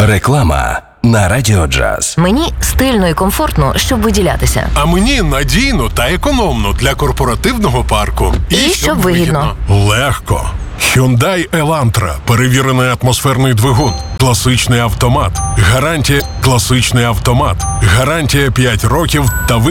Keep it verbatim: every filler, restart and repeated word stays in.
Реклама на Радіо Джаз. Мені стильно і комфортно, щоб виділятися. А мені надійно та економно для корпоративного парку. І щоб вигідно. Легко. Hyundai Elantra. Перевірений атмосферний двигун. Класичний автомат. Гарантія класичний автомат. Гарантія п'ять років та ви